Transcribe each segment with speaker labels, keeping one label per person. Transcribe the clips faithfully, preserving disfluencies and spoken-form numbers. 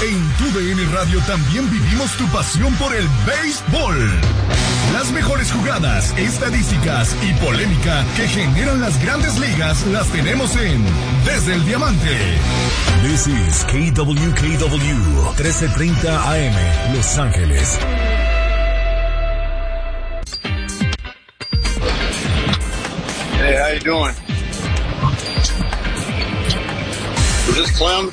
Speaker 1: En Tu D N Radio también vivimos tu pasión por el béisbol. Las mejores jugadas, estadísticas y polémica que generan las grandes ligas las tenemos en Desde el Diamante.
Speaker 2: This is K W K W, trece treinta A M, Los Ángeles.
Speaker 3: Hey, how you doing? Is this Clem?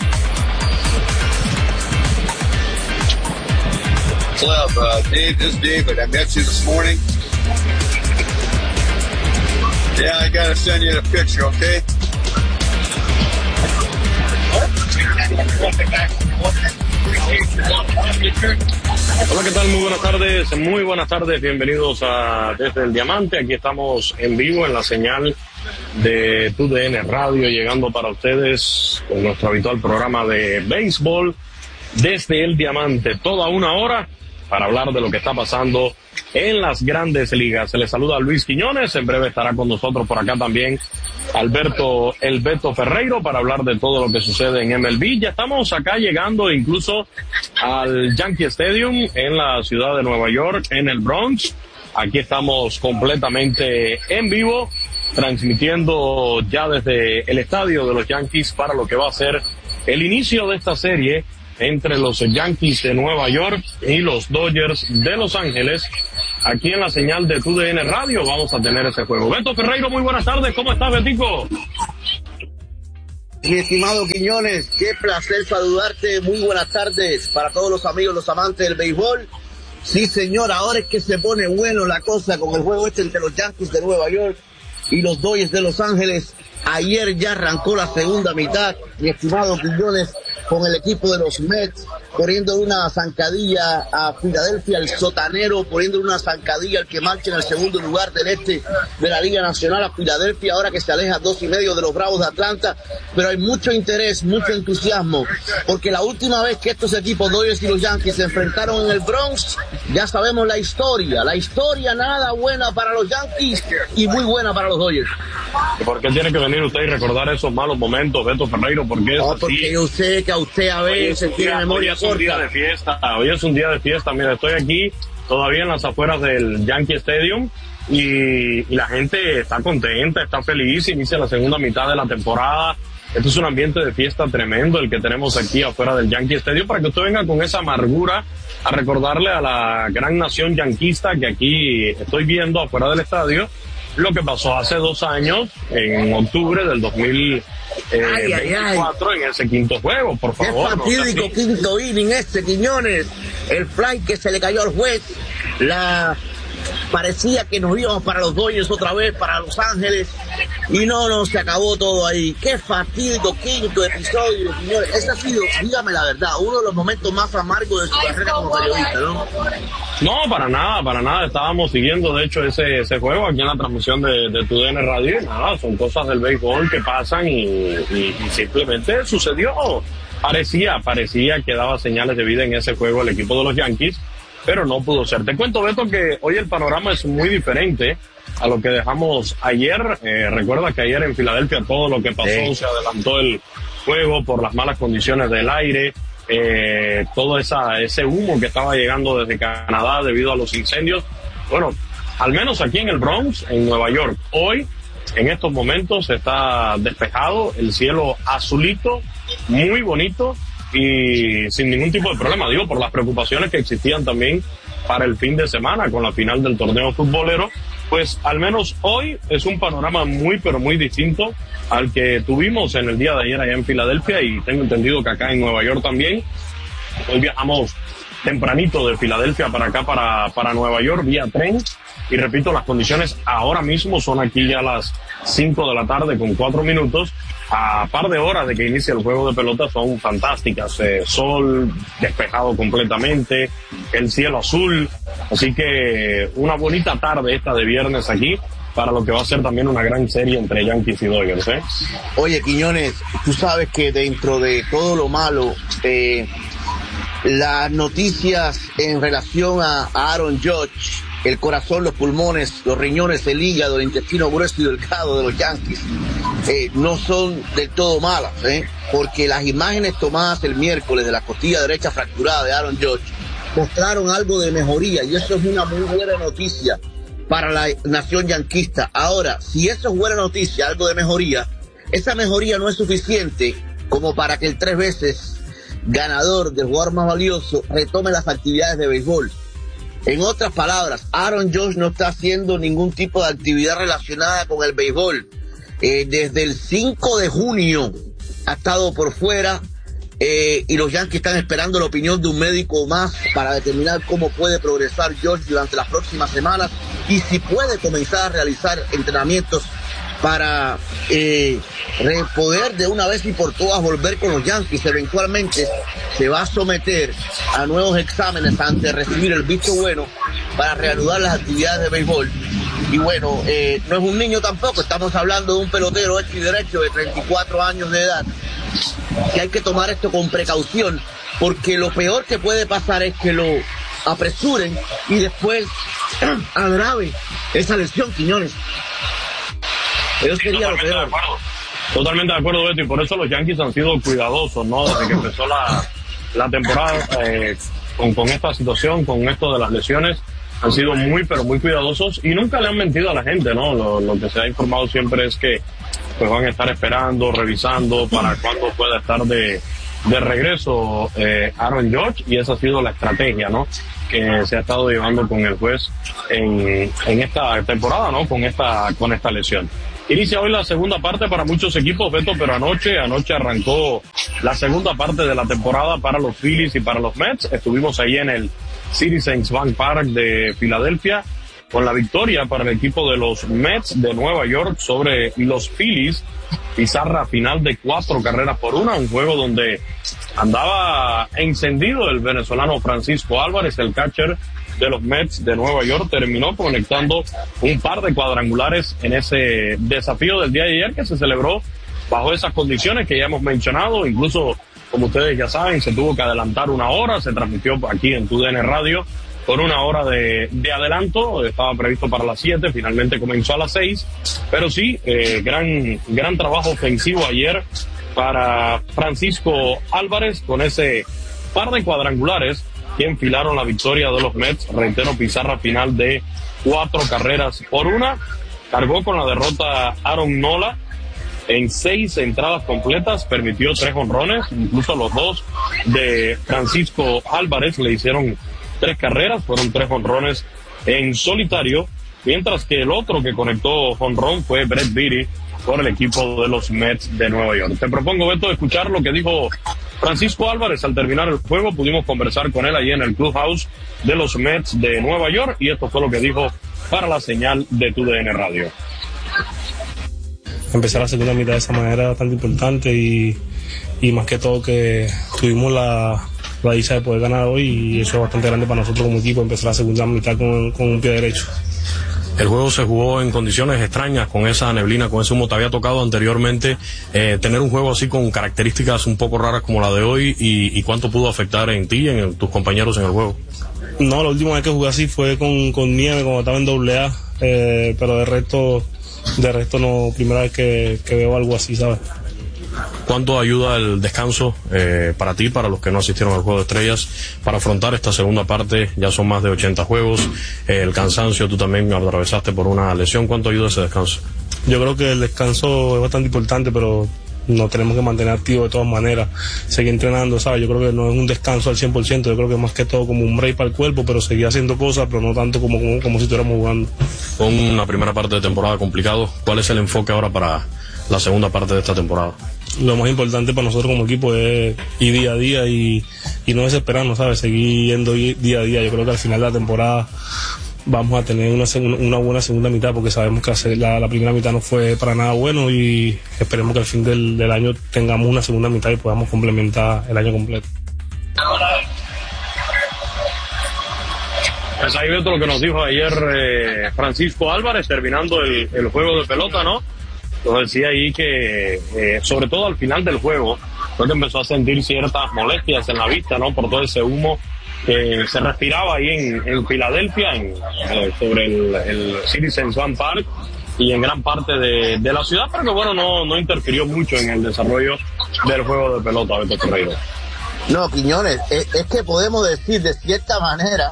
Speaker 3: Clem, uh, Dave, this is David. I met you this morning. Yeah, I gotta send you the picture, okay?
Speaker 4: Hola, ¿qué tal? Muy buenas tardes, muy buenas tardes, bienvenidos a Desde el Diamante. Aquí estamos en vivo en la señal de Tu D N Radio, llegando para ustedes con nuestro habitual programa de béisbol Desde el Diamante, toda una hora para hablar de lo que está pasando en las grandes ligas. Se les saluda Luis Quiñones, en breve estará con nosotros por acá también Alberto El Beto Ferreiro para hablar de todo lo que sucede en M L B. Ya estamos acá llegando incluso al Yankee Stadium en la ciudad de Nueva York, en el Bronx. Aquí estamos completamente en vivo, transmitiendo ya desde el estadio de los Yankees para lo que va a ser el inicio de esta serie entre los Yankees de Nueva York y los Dodgers de Los Ángeles. Aquí en la señal de Tu D N Radio vamos a tener ese juego. Beto Ferreiro, muy buenas tardes. ¿Cómo estás, Betico?
Speaker 5: Mi estimado Quiñones, qué placer saludarte. Muy buenas tardes para todos los amigos, los amantes del béisbol. Sí, señor, ahora es que se pone bueno la cosa con el juego este entre los Yankees de Nueva York y los Dodgers de Los Ángeles. Ayer ya arrancó la segunda mitad, mi estimado Quiñones, con el equipo de los Mets, poniendo una zancadilla a Filadelfia, el sotanero, poniendo una zancadilla al que marcha en el segundo lugar del este de la Liga Nacional, a Filadelfia, ahora que se aleja dos y medio de los Bravos de Atlanta. Pero hay mucho interés, mucho entusiasmo, porque la última vez que estos equipos, Dodgers y los Yankees, se enfrentaron en el Bronx, ya sabemos la historia, la historia nada buena para los Yankees y muy buena para los Dodgers.
Speaker 4: ¿Por qué tiene que venir usted y recordar esos malos momentos, Beto Ferreiro? Porque es
Speaker 5: no,
Speaker 4: así.
Speaker 5: Porque yo sé que a usted a veces tiene memoria corta.
Speaker 4: Hoy es un día de fiesta, hoy es un día de fiesta. Mira, estoy aquí todavía en las afueras del Yankee Stadium y, y la gente está contenta, está feliz, inicia la segunda mitad de la temporada. Esto es un ambiente de fiesta tremendo el que tenemos aquí afuera del Yankee Stadium, para que usted venga con esa amargura a recordarle a la gran nación yanquista que aquí estoy viendo afuera del estadio lo que pasó hace dos años, en octubre del dos mil veinticuatro, ay, ay, ay. En ese quinto juego, por favor.
Speaker 5: Qué fatídico no quinto inning este, Quiñones. El fly que se le cayó al juez, la... parecía que nos íbamos para los Dodgers otra vez, para Los Ángeles, y no, no, se acabó todo ahí. Qué fatídico quinto episodio, señores. Ese ha sido, dígame la verdad, uno de los momentos más amargos de su carrera como periodista, ¿no?
Speaker 4: No, para nada, para nada. Estábamos siguiendo, de hecho, ese ese juego aquí en la transmisión de, de Tu D N Radio. Nada, son cosas del béisbol que pasan y, y, y simplemente sucedió. Parecía, parecía que daba señales de vida en ese juego el equipo de los Yankees, pero no pudo ser. Te cuento, Beto, que hoy el panorama es muy diferente a lo que dejamos ayer. Eh, recuerda que ayer en Filadelfia todo lo que pasó, sí. Se adelantó el juego por las malas condiciones del aire, eh, todo esa, ese humo que estaba llegando desde Canadá debido a los incendios. Bueno, al menos aquí en el Bronx, en Nueva York, hoy, en estos momentos, está despejado, el cielo azulito, muy bonito, y sin ningún tipo de problema, digo, por las preocupaciones que existían también para el fin de semana con la final del torneo futbolero. Pues al menos hoy es un panorama muy pero muy distinto al que tuvimos en el día de ayer allá en Filadelfia, y tengo entendido que acá en Nueva York también. Hoy viajamos tempranito de Filadelfia para acá, para, para Nueva York, vía tren, y repito, las condiciones ahora mismo son aquí ya las cinco de la tarde con cuatro minutos, a par de horas de que inicie el juego de pelota, son fantásticas. Eh, sol despejado completamente, el cielo azul, así que una bonita tarde esta de viernes aquí para lo que va a ser también una gran serie entre Yankees y Dodgers, ¿eh?
Speaker 5: Oye, Quiñones, tú sabes que dentro de todo lo malo, eh, las noticias en relación a, a Aaron Judge, el corazón, los pulmones, los riñones, el hígado, el intestino grueso y delgado de los Yankees, eh, no son del todo malas, ¿eh? Porque las imágenes tomadas el miércoles de la costilla derecha fracturada de Aaron Judge mostraron algo de mejoría, y eso es una muy buena noticia para la nación yanquista. Ahora, si eso es buena noticia, algo de mejoría, esa mejoría no es suficiente como para que el tres veces ganador del jugador más valioso retome las actividades de béisbol. En otras palabras, Aaron Judge no está haciendo ningún tipo de actividad relacionada con el béisbol. Eh, desde el cinco de junio ha estado por fuera, eh, y los Yankees están esperando la opinión de un médico más para determinar cómo puede progresar Judge durante las próximas semanas y si puede comenzar a realizar entrenamientos para eh, poder de una vez y por todas volver con los Yankees. Eventualmente se va a someter a nuevos exámenes antes de recibir el visto bueno para reanudar las actividades de béisbol. Y bueno, eh, no es un niño tampoco, estamos hablando de un pelotero hecho y derecho de treinta y cuatro años de edad, que hay que tomar esto con precaución, porque lo peor que puede pasar es que lo apresuren y después agrave esa lesión, Quiñones. Eso sería lo peor.
Speaker 4: Totalmente de acuerdo, Beto, y por eso los Yankees han sido cuidadosos, ¿no? Desde que empezó la, la temporada eh, con, con esta situación, con esto de las lesiones, han sido muy, pero muy cuidadosos y nunca le han mentido a la gente, ¿no? Lo, lo que se ha informado siempre es que pues van a estar esperando, revisando para cuándo pueda estar de, de regreso eh, Aaron Judge, y esa ha sido la estrategia, ¿no? Que se ha estado llevando con el juez en, en esta temporada, ¿no? Con esta, con esta lesión. Inicia hoy la segunda parte para muchos equipos, Beto, pero anoche, anoche arrancó la segunda parte de la temporada para los Phillies y para los Mets. Estuvimos ahí en el Citizens Bank Park de Filadelfia con la victoria para el equipo de los Mets de Nueva York sobre los Phillies. Pizarra final de cuatro carreras por una, un juego donde andaba encendido el venezolano Francisco Álvarez, el catcher de los Mets de Nueva York. Terminó conectando un par de cuadrangulares en ese desafío del día de ayer, que se celebró bajo esas condiciones que ya hemos mencionado. Incluso, como ustedes ya saben, se tuvo que adelantar una hora, se transmitió aquí en T U D N Radio con una hora de, de adelanto, estaba previsto para las siete, finalmente comenzó a las seis, pero sí, eh, gran, gran trabajo ofensivo ayer para Francisco Álvarez con ese par de cuadrangulares que enfilaron la victoria de los Mets. Reitero, pizarra final de cuatro carreras por una. Cargó con la derrota Aaron Nola en seis entradas completas, permitió tres jonrones, incluso los dos de Francisco Álvarez le hicieron tres carreras, fueron tres jonrones en solitario, mientras que el otro que conectó jonrón fue Brett Beatty por el equipo de los Mets de Nueva York. Te propongo, Beto, escuchar lo que dijo Francisco Álvarez al terminar el juego. Pudimos conversar con él allí en el clubhouse de los Mets de Nueva York, y esto fue lo que dijo para la señal de T U D N Radio.
Speaker 6: Empezar la segunda mitad de esa manera bastante importante, y, y más que todo que tuvimos la, la dicha de poder ganar hoy, y eso es bastante grande para nosotros como equipo, empezar la segunda mitad con, con un pie derecho.
Speaker 7: El juego se jugó en condiciones extrañas, con esa neblina, con ese humo. Te había tocado anteriormente eh, tener un juego así con características un poco raras como la de hoy, y, y cuánto pudo afectar en ti y en el, tus compañeros en el juego.
Speaker 6: No, la última vez que jugué así fue con, con nieve cuando estaba en doble A, eh, pero de resto, de resto no, primera vez que, que veo algo así, ¿sabes?
Speaker 7: ¿Cuánto ayuda el descanso eh, para ti, para los que no asistieron al Juego de Estrellas, para afrontar esta segunda parte? Ya son más de ochenta juegos, eh, el cansancio, tú también atravesaste por una lesión. ¿Cuánto ayuda ese descanso?
Speaker 6: Yo creo que el descanso es bastante importante, pero nos tenemos que mantener activos de todas maneras, seguir entrenando, ¿sabes? Yo creo que no es un descanso al cien por ciento, yo creo que más que todo como un break para el cuerpo, pero seguir haciendo cosas, pero no tanto como, como, como si estuviéramos jugando.
Speaker 7: Con una primera parte de temporada complicado, ¿cuál es el enfoque ahora para la segunda parte de esta temporada?
Speaker 6: Lo más importante para nosotros como equipo es ir día a día y, y no desesperarnos, ¿sabes? Seguir yendo día a día. Yo creo que al final de la temporada vamos a tener una, una buena segunda mitad, porque sabemos que hacer la, la primera mitad no fue para nada bueno, y esperemos que al fin del, del año tengamos una segunda mitad y podamos complementar el año completo.
Speaker 4: Pues ahí veo lo que nos dijo ayer eh, Francisco Álvarez terminando el, el juego de pelota, ¿no? Nos decía ahí que, eh, sobre todo al final del juego, creo que empezó a sentir ciertas molestias en la vista, ¿no? Por todo ese humo que se respiraba ahí en, en Filadelfia, en, eh, sobre el, el Citizens Bank Park, y en gran parte de, de la ciudad, pero que bueno, no, no interfirió mucho en el desarrollo del juego de pelota, Beto Ferreira.
Speaker 5: No, Quiñones, es, es que podemos decir de cierta manera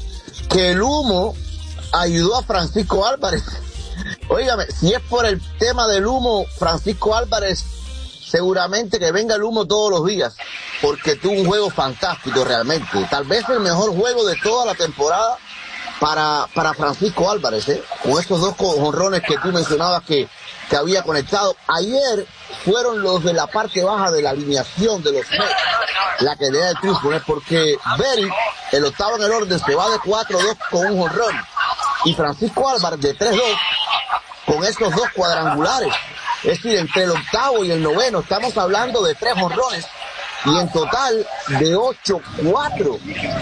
Speaker 5: que el humo ayudó a Francisco Álvarez. Óigame, si es por el tema del humo, Francisco Álvarez, seguramente que venga el humo todos los días, porque tuvo un juego fantástico realmente. Tal vez el mejor juego de toda la temporada para, para Francisco Álvarez, ¿eh? Con esos dos jonrones que tú mencionabas que, que había conectado. Ayer fueron los de la parte baja de la alineación de los Mets la que le da el triunfo, ¿eh? Porque Berry, el octavo en el orden, se va de cuatro dos con un jonrón, y Francisco Álvarez de tres dos con esos dos cuadrangulares. Es decir, entre el octavo y el noveno estamos hablando de tres jonrones, y en total de ocho cuatro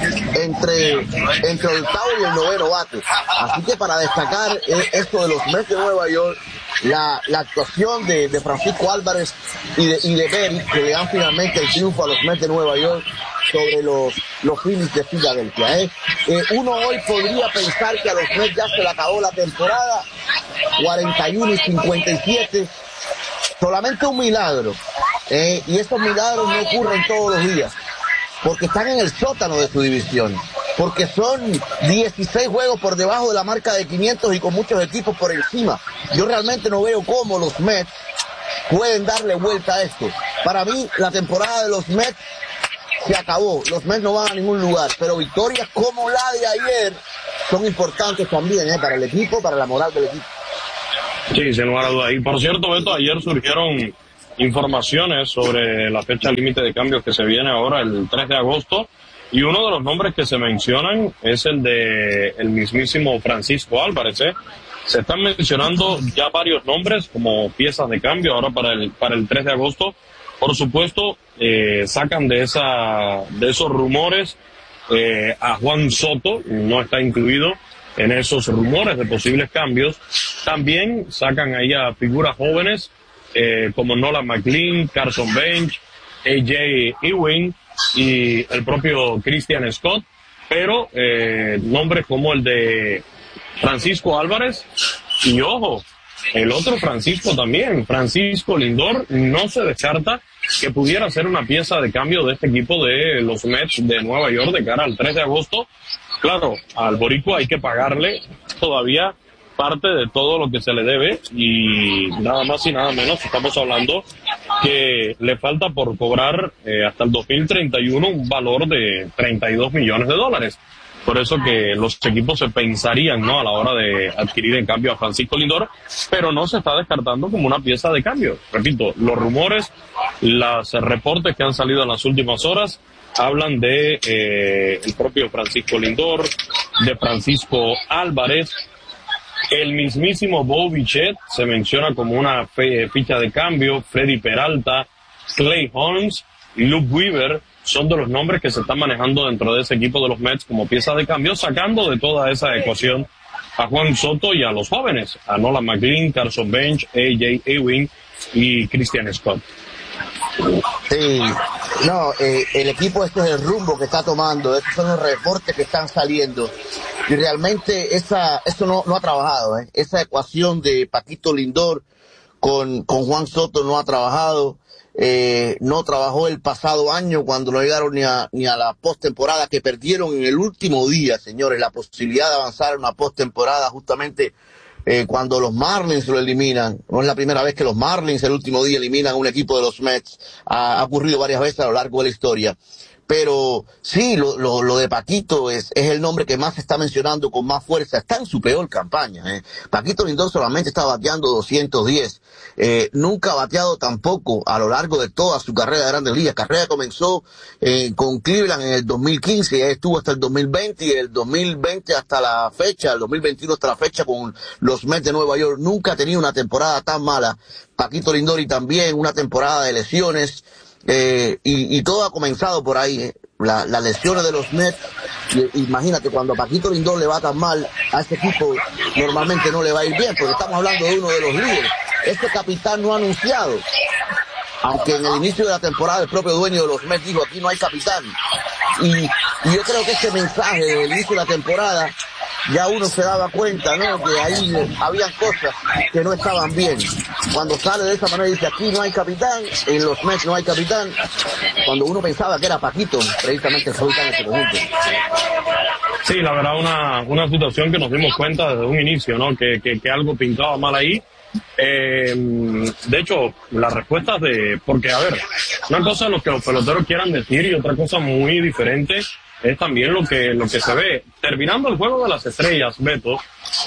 Speaker 5: entre, entre el octavo y el noveno bate. Así que para destacar eh, esto de los Mets de Nueva York, la, la actuación de, de Francisco Álvarez y de, y de Berry, que le dan finalmente el triunfo a los Mets de Nueva York sobre los, los Phillies de Filadelfia. ¿eh? Eh, uno hoy podría pensar que a los Mets ya se le acabó la temporada, cuarenta y uno y cincuenta y siete, solamente un milagro, eh, y estos milagros no ocurren todos los días, porque están en el sótano de su división, porque son dieciséis juegos por debajo de la marca de quinientos y con muchos equipos por encima. Yo realmente no veo cómo los Mets pueden darle vuelta a esto. Para mí, la temporada de los Mets se acabó, los Mets no van a ningún lugar, pero victorias como la de ayer son importantes también, eh, para el equipo, para la moral del equipo.
Speaker 4: Sí, sin lugar a dudas. Y por cierto, Beto, ayer surgieron informaciones sobre la fecha límite de cambios que se viene ahora el tres de agosto, y uno de los nombres que se mencionan es el de el mismísimo Francisco Álvarez, ¿eh? Se están mencionando ya varios nombres como piezas de cambio ahora para el para el tres de agosto. Por supuesto, eh, sacan de esa de esos rumores eh, a Juan Soto, no está incluido en esos rumores de posibles cambios. También sacan ahí a figuras jóvenes eh, como Nolan McLean, Carson Bench, A J Ewing y el propio Christian Scott, pero eh, nombres como el de Francisco Álvarez y, ojo, el otro Francisco también, Francisco Lindor, no se descarta que pudiera ser una pieza de cambio de este equipo de los Mets de Nueva York de cara al tres de agosto. Claro, al boricua hay que pagarle todavía parte de todo lo que se le debe, y nada más y nada menos estamos hablando que le falta por cobrar eh, hasta el dos mil treinta y uno un valor de treinta y dos millones de dólares. Por eso que los equipos se pensarían, ¿no?, a la hora de adquirir en cambio a Francisco Lindor, pero no se está descartando como una pieza de cambio. Repito, los rumores, los reportes que han salido en las últimas horas hablan de eh, el propio Francisco Lindor, de Francisco Álvarez, el mismísimo Bo Bichette se menciona como una fe, ficha de cambio, Freddy Peralta, Clay Holmes y Luke Weaver son de los nombres que se están manejando dentro de ese equipo de los Mets como piezas de cambio, sacando de toda esa ecuación a Juan Soto y a los jóvenes, a Nolan McLean, Carson Bench, A J Ewing y Christian Scott.
Speaker 5: Sí, no, eh, el equipo, este es el rumbo que está tomando, estos son los reportes que están saliendo, y realmente esa, eso no, no ha trabajado, ¿eh? Esa ecuación de Paquito Lindor con, con Juan Soto no ha trabajado, eh, no trabajó el pasado año cuando no llegaron ni a, ni a la postemporada, que perdieron en el último día, señores, la posibilidad de avanzar en una postemporada justamente Eh, cuando los Marlins lo eliminan. No es la primera vez que los Marlins el último día eliminan a un equipo de los Mets, ha, ha ocurrido varias veces a lo largo de la historia. Pero sí, lo, lo, lo de Paquito es, es el nombre que más se está mencionando con más fuerza. Está en su peor campaña, ¿eh? Paquito Lindor solamente está bateando doscientos diez. Eh, nunca ha bateado tampoco a lo largo de toda su carrera de Grandes Ligas. Carrera comenzó eh, con Cleveland en el dos mil quince, y estuvo hasta el dos mil veinte, y el dos mil veinte hasta la fecha, el dos mil veintiuno hasta la fecha con los Mets de Nueva York. Nunca ha tenido una temporada tan mala Paquito Lindor, y también una temporada de lesiones. Eh, y, y todo ha comenzado por ahí, eh. La, las lesiones de los Mets. Y, imagínate, cuando a Paquito Lindor le va tan mal, a este equipo normalmente no le va a ir bien, porque estamos hablando de uno de los líderes. Este capitán no ha anunciado, aunque en el inicio de la temporada el propio dueño de los Mets dijo: aquí no hay capitán. Y, y yo creo que este mensaje del inicio de la temporada ya uno se daba cuenta, ¿no? Que ahí habían cosas que no estaban bien. Cuando sale de esa manera y dice, aquí no hay capitán, en los Mets no hay capitán, cuando uno pensaba que era Paquito, precisamente fue en ese conjunto.
Speaker 4: Sí, la verdad, una, una situación que nos dimos cuenta desde un inicio, ¿no? Que, que, que algo pintaba mal ahí. Eh, de hecho, las respuestas de... Porque, a ver, una cosa es lo que los peloteros quieran decir y otra cosa muy diferente es también lo que lo que se ve. Terminando el Juego de las Estrellas, Beto,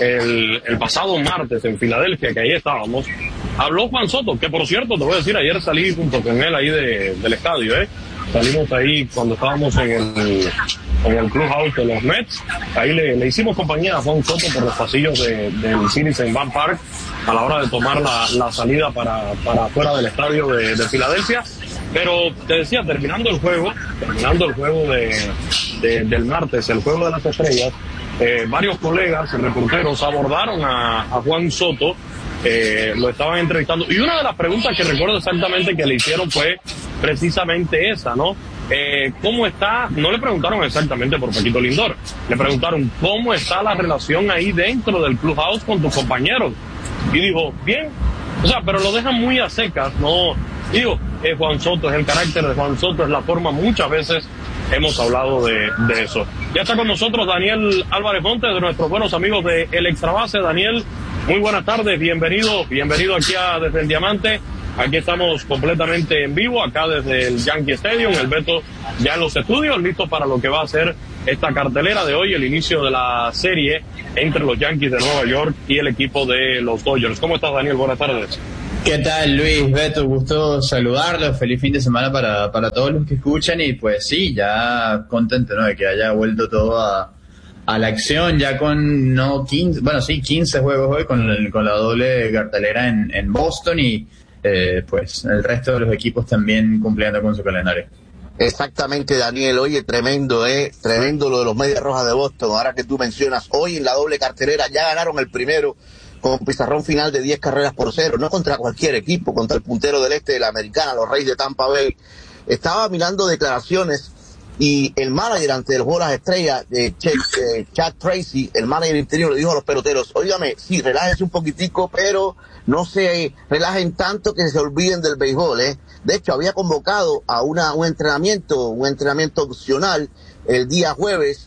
Speaker 4: el, el pasado martes en Filadelfia, que ahí estábamos, habló Juan Soto, que por cierto, te voy a decir, ayer salí junto con él ahí de, del estadio, ¿eh? Salimos ahí cuando estábamos en el, en el clubhouse de los Mets. Ahí le, le hicimos compañía a Juan Soto por los pasillos de, del Citizens Bank Park a la hora de tomar la, la salida para, para fuera del estadio de, de Filadelfia. Pero te decía, terminando el juego, terminando el juego de, de, del martes, el Juego de las Estrellas, eh, varios colegas reporteros abordaron a, a Juan Soto, eh, lo estaban entrevistando, y una de las preguntas que recuerdo exactamente que le hicieron fue precisamente esa, ¿no? Eh, ¿Cómo está? No le preguntaron exactamente por Paquito Lindor, le preguntaron cómo está la relación ahí dentro del clubhouse con tus compañeros, y dijo, bien, o sea, pero lo dejan muy a secas, ¿no? Digo, es Juan Soto, es el carácter de Juan Soto, es la forma, muchas veces hemos hablado de, de eso. Ya está con nosotros Daniel Álvarez Montes, de nuestros buenos amigos de El Extrabase. Daniel, muy buenas tardes, bienvenido, bienvenido aquí a Desde el Diamante. Aquí estamos completamente en vivo, acá desde el Yankee Stadium, el Beto ya en los estudios, listo para lo que va a ser esta cartelera de hoy, el inicio de la serie entre los Yankees de Nueva York y el equipo de los Dodgers. ¿Cómo estás, Daniel? Buenas tardes.
Speaker 8: ¿Qué tal, Luis? Beto, gusto saludarlos, feliz fin de semana para, para todos los que escuchan y pues sí, ya contento, ¿no? De que haya vuelto todo a, a la acción, ya con, no, quince, bueno, sí, quince juegos hoy con, el, con la doble cartelera en, en Boston y eh, pues el resto de los equipos también cumpliendo con su calendario.
Speaker 5: Exactamente, Daniel. Oye, tremendo, eh, tremendo lo de los Medias Rojas de Boston. Ahora que tú mencionas, hoy en la doble cartelera ya ganaron el primero con pizarrón final de diez carreras por cero, no contra cualquier equipo, contra el puntero del este de la Americana, los Reyes de Tampa Bay. Estaba mirando declaraciones y el manager ante el Juego de las Estrellas, eh, eh, Chad Tracy, el manager interino, le dijo a los peloteros, óigame, sí, relájense un poquitico, pero no se relajen tanto que se olviden del béisbol, eh. De hecho, había convocado a una, un entrenamiento, un entrenamiento opcional el día jueves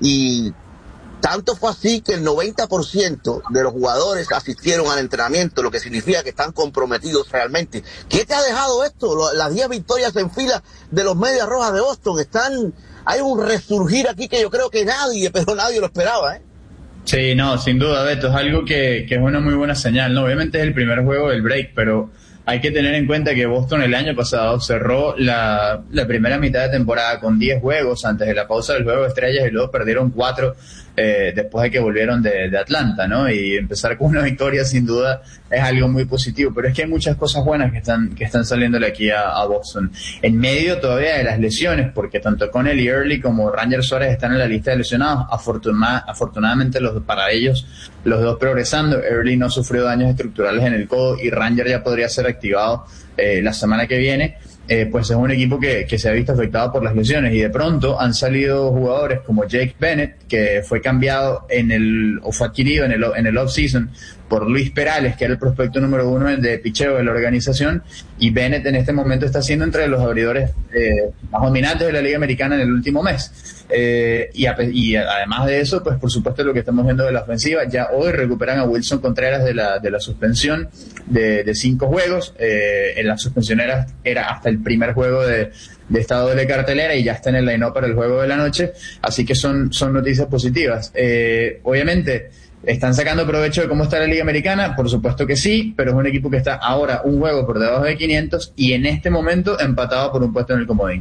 Speaker 5: y tanto fue así que el noventa por ciento de los jugadores asistieron al entrenamiento, lo que significa que están comprometidos realmente. ¿Qué te ha dejado esto? Las diez victorias en fila de los Medias Rojas de Boston. Están, hay un resurgir aquí que yo creo que nadie, pero nadie lo esperaba, ¿eh?
Speaker 8: Sí, no, sin duda, Beto, es algo que, que es una muy buena señal, ¿no? Obviamente es el primer juego del break, pero hay que tener en cuenta que Boston el año pasado cerró la, la primera mitad de temporada con diez juegos antes de la pausa del Juego de Estrellas y luego perdieron cuatro eh, después de que volvieron de, de Atlanta, ¿no? Y empezar con una victoria sin duda es algo muy positivo, pero es que hay muchas cosas buenas que están que están saliéndole aquí a, a Boston. En medio todavía de las lesiones, porque tanto Connell y Early como Ranger Suárez están en la lista de lesionados, Afortuna, afortunadamente los para ellos los dos progresando. Early no sufrió daños estructurales en el codo y Ranger ya podría ser activado eh, la semana que viene. Eh, pues es un equipo que, que se ha visto afectado por las lesiones y de pronto han salido jugadores como Jake Bennett, que fue cambiado en el o fue adquirido en el, en el off-season por Luis Perales, que era el prospecto número uno de picheo de la organización, y Bennett en este momento está siendo entre los abridores eh, más dominantes de la Liga Americana en el último mes. Eh, y, a, y además de eso, pues por supuesto lo que estamos viendo de la ofensiva, ya hoy recuperan a Wilson Contreras de la de la suspensión de, de cinco juegos, eh, en la suspensión era, era hasta el primer juego de, de esta doble cartelera y ya está en el line-up para el juego de la noche, así que son, son noticias positivas. Eh, obviamente ¿están sacando provecho de cómo está la Liga Americana? Por supuesto que sí, pero es un equipo que está ahora un juego por debajo de quinientos y en este momento empatado por un puesto en el comodín.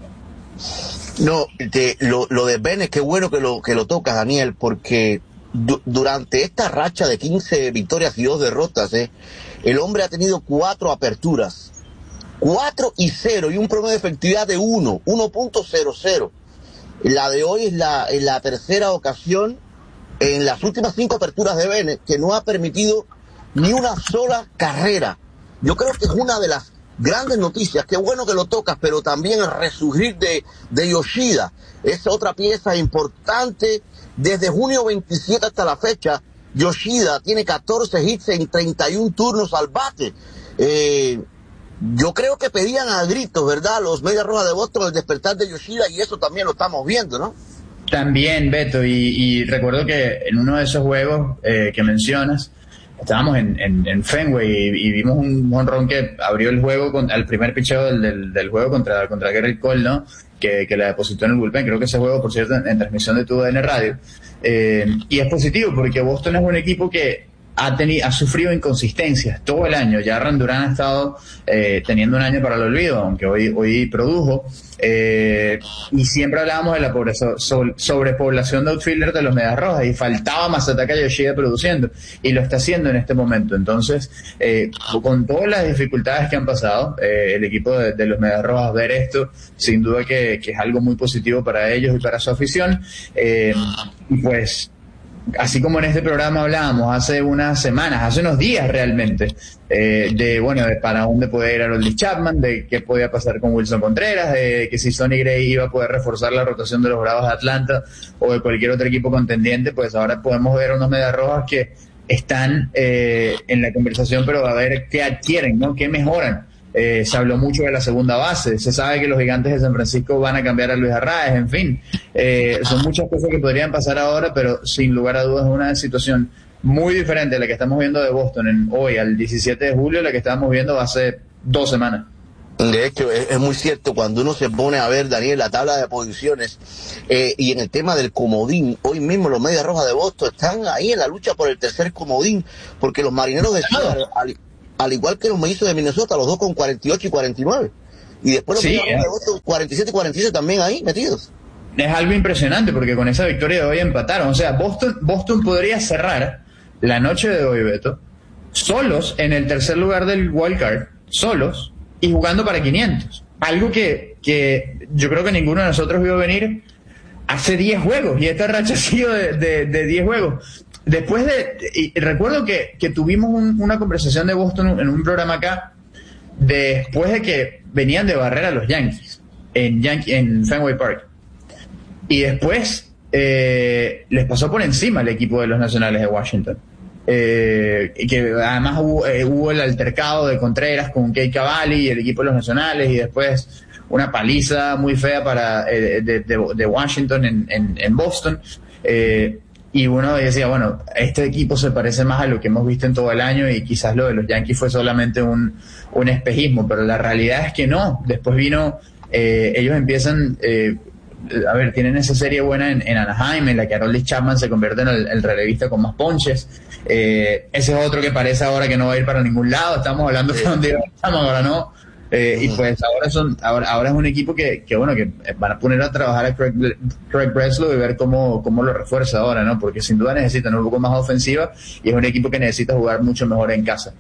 Speaker 5: No, de, lo, lo de Bennett, qué bueno que lo, que lo tocas, Daniel, porque du, durante esta racha de quince victorias y dos derrotas, eh, el hombre ha tenido cuatro aperturas, cuatro y cero, y un promedio de efectividad de uno, uno punto cero cero. La de hoy es la, es la tercera ocasión en las últimas cinco aperturas de Bennett que no ha permitido ni una sola carrera. Yo creo que es una de las grandes noticias, qué bueno que lo tocas, pero también el resurgir de, de Yoshida, es otra pieza importante Desde junio veintisiete hasta la fecha, Yoshida tiene catorce hits en treinta y un turnos al bate. Eh, yo creo que pedían a gritos, ¿verdad?, los Medias Rojas de Boston el despertar de Yoshida, y eso también lo estamos viendo, ¿no?
Speaker 8: También, Beto, y, y recuerdo que en uno de esos juegos eh, que mencionas, estábamos en, en, en Fenway y, y vimos un jonrón que abrió el juego con, al primer picheo del, del, del juego contra, contra Gerrit Cole, ¿no? Que, que la depositó en el bullpen. Creo que ese juego, por cierto, en, en transmisión de tu D N Radio. Eh, y es positivo porque Boston es un equipo que ha tenido, ha sufrido inconsistencias todo el año. Ya Aaron Durán ha estado eh, teniendo un año para el olvido, aunque hoy, hoy produjo. Eh, y siempre hablábamos de la pobreza, so, sobrepoblación de outfielders de los Medias Rojas, y faltaba Masataka Yoshida produciendo, y lo está haciendo en este momento. Entonces, eh, con todas las dificultades que han pasado, eh, el equipo de, de los Medias Rojas, ver esto, sin duda que, que es algo muy positivo para ellos y para su afición. Eh, y pues, así como en este programa hablábamos hace unas semanas, hace unos días realmente, eh, de, bueno, de para dónde podía ir Aroldis Chapman, de qué podía pasar con Wilson Contreras, de que si Sonny Gray iba a poder reforzar la rotación de los Bravos de Atlanta o de cualquier otro equipo contendiente, pues ahora podemos ver unos Medias Rojas que están eh, en la conversación, pero a ver qué adquieren, ¿no? Qué mejoran. Eh, se habló mucho de la segunda base, se sabe que los Gigantes de San Francisco van a cambiar a Luis Arraez, en fin, eh, son muchas cosas que podrían pasar ahora, pero sin lugar a dudas es una situación muy diferente a la que estamos viendo de Boston en, hoy, al diecisiete de julio, la que estábamos viendo hace dos semanas.
Speaker 5: De hecho, es, es muy cierto, cuando uno se pone a ver, Daniel, la tabla de posiciones, eh, y en el tema del comodín, hoy mismo los Medias Rojas de Boston están ahí en la lucha por el tercer comodín, porque los Marineros de Seattle, al, al igual que los Mellizos de Minnesota, los dos con cuarenta y ocho y cuarenta y nueve, y después los
Speaker 8: sí,
Speaker 5: Medias Rojas de Boston cuarenta y siete y cuarenta y siete también ahí metidos.
Speaker 8: Es algo impresionante porque con esa victoria de hoy empataron, o sea, Boston, Boston podría cerrar la noche de hoy, Beto, solos en el tercer lugar del wild card, solos, y jugando para quinientos. Algo que, que yo creo que ninguno de nosotros vio venir hace diez juegos, y esta racha ha sido de, de, de diez juegos. Después de, y recuerdo que, que tuvimos un, una conversación de Boston en un programa acá, después de que venían de barrer a los Yankees, en, Yankee, en Fenway Park. Y después eh, les pasó por encima el equipo de los Nacionales de Washington. Eh, y que además hubo, eh, hubo el altercado de Contreras con Kei Cavalli y el equipo de los Nacionales, y después una paliza muy fea para eh, de, de, de Washington en, en, en Boston. Eh, y uno decía, bueno, este equipo se parece más a lo que hemos visto en todo el año, y quizás lo de los Yankees fue solamente un, un espejismo, pero la realidad es que no. Después vino, eh, ellos empiezan... Eh, a ver, tienen esa serie buena en, en Anaheim, en la que Aroldis Chapman se convierte en el, el relevista con más ponches. Eh, ese es otro que parece ahora que no va a ir para ningún lado. Estamos hablando de dónde iba Chapman, ahora no. Eh, y pues ahora son ahora, ahora es un equipo que, que bueno, que van a poner a trabajar a Craig, Craig Breslow y ver cómo, cómo lo refuerza ahora, ¿no? Porque sin duda necesitan un poco más ofensiva, y es un equipo que necesita jugar mucho mejor en casa.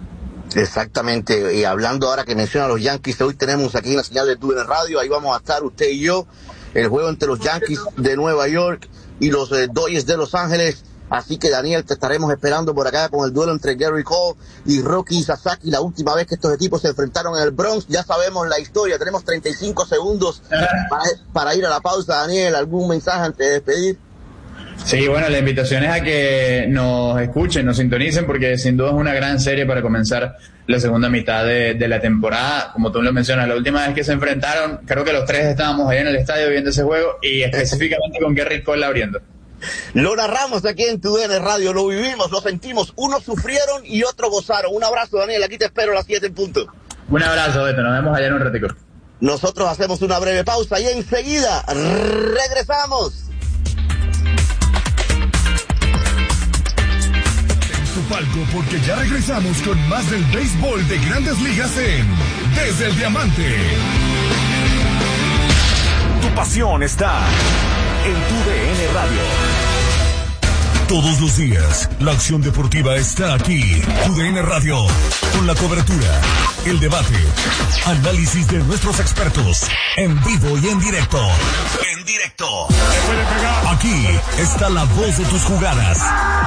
Speaker 5: Exactamente, y hablando ahora que menciona a los Yankees, hoy tenemos aquí en la señal de T V N Radio, ahí vamos a estar usted y yo, el juego entre los Yankees de Nueva York y los eh, Dodgers de Los Ángeles. Así que, Daniel, te estaremos esperando por acá con el duelo entre Gary Cole y Roki Sasaki. La última vez que estos equipos se enfrentaron en el Bronx, ya sabemos la historia. Tenemos treinta y cinco segundos para, para ir a la pausa. Daniel, ¿algún mensaje antes de despedir?
Speaker 8: Sí, bueno, la invitación es a que nos escuchen, nos sintonicen, porque sin duda es una gran serie para comenzar la segunda mitad de, de la temporada. Como tú lo mencionas, la última vez que se enfrentaron, creo que los tres estábamos ahí en el estadio viendo ese juego, y específicamente con Gerrit Cole abriendo.
Speaker 5: Lo narramos aquí en tu D N Radio, lo vivimos, lo sentimos. Unos sufrieron y otros gozaron. Un abrazo, Daniel, aquí te espero a las siete en punto.
Speaker 8: Un abrazo, Beto, nos vemos allá en un ratico.
Speaker 5: Nosotros hacemos una breve pausa y enseguida regresamos.
Speaker 1: Tu palco, porque ya regresamos con más del béisbol de Grandes Ligas en Desde el Diamante.
Speaker 2: Tu pasión está en tu D N Radio. Todos los días, la acción deportiva está aquí. Tu D N Radio, con la cobertura, el debate, análisis de nuestros expertos, en vivo y en directo. En directo. Aquí está la voz de tus jugadas.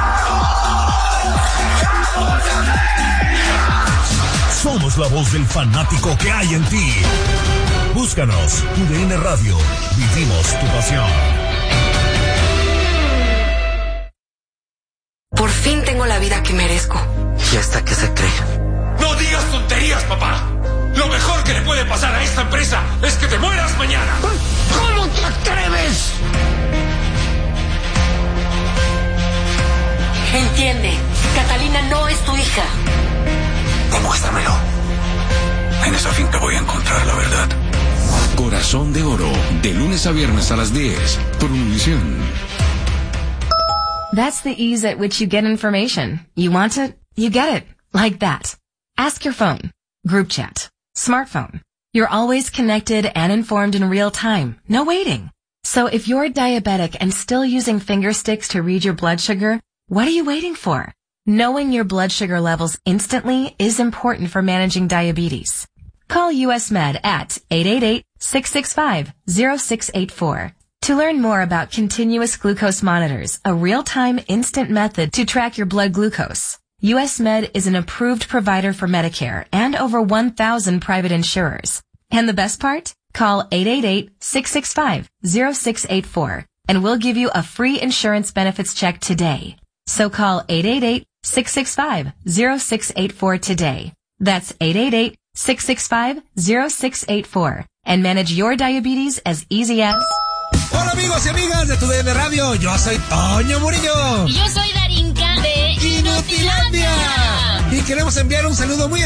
Speaker 2: Somos la voz del fanático que hay en ti. Búscanos, Tu D N Radio. Vivimos tu pasión.
Speaker 9: fin tengo la vida que merezco.
Speaker 10: ¿Y hasta qué se cree?
Speaker 11: No digas tonterías, papá. Lo mejor que le puede pasar a esta empresa es que te mueras mañana.
Speaker 12: ¿Cómo te atreves?
Speaker 9: Entiende, Catalina no es tu hija.
Speaker 12: Demuéstramelo. En esa finca voy a encontrar la verdad.
Speaker 13: Corazón de Oro, de lunes a viernes a las diez, por Univisión.
Speaker 14: That's the ease at which you get information. You want it, you get it. Like that. Ask your phone. Group chat. Smartphone. You're always connected and informed in real time. No waiting. So if you're diabetic and still using finger sticks to read your blood sugar, what are you waiting for? Knowing your blood sugar levels instantly is important for managing diabetes. Call U S Med at eight eight eight, six six five, zero six eight four. To learn more about continuous glucose monitors, a real-time instant method to track your blood glucose. U S Med is an approved provider for Medicare and over one thousand private insurers. And the best part? Call eight eight eight, six six five, zero six eight four and we'll give you a free insurance benefits check today. So call eight eight eight, six six five, zero six eight four today. That's eight eight eight, six six five, zero six eight four and manage your diabetes as easy as...
Speaker 15: Hola amigos y amigas de tu D N Radio, yo soy Toño Murillo.
Speaker 16: Y yo soy Darinka de
Speaker 15: Inutilandia. Y queremos enviar un saludo muy